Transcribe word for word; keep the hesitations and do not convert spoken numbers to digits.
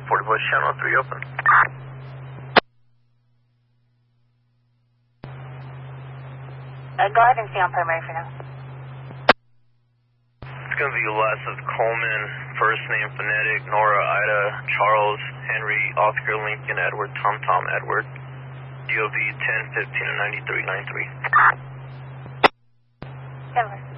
forty Bush Channel three open. Uh, go ahead and stay on primary for now. It's going to be last of Coleman, first name phonetic, Nora, Ida, Charles, Henry, Oscar, Lincoln, Edward, Tom, Tom, Edward. D O B ten fifteen ninety-three ninety-three. Denver.